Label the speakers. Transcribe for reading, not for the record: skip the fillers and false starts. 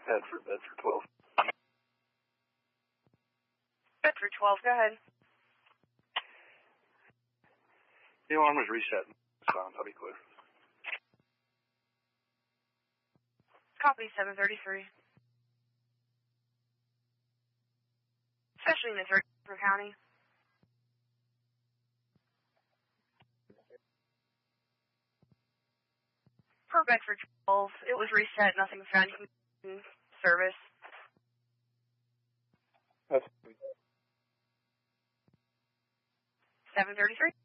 Speaker 1: Bedford 12.
Speaker 2: Bedford 12, go ahead.
Speaker 1: The alarm was reset. Sounds, I'll be clear.
Speaker 2: Copy 733. Especially in the Bedford County. Per Bedford 12, it was reset, nothing was found in service.
Speaker 1: That's
Speaker 2: 733.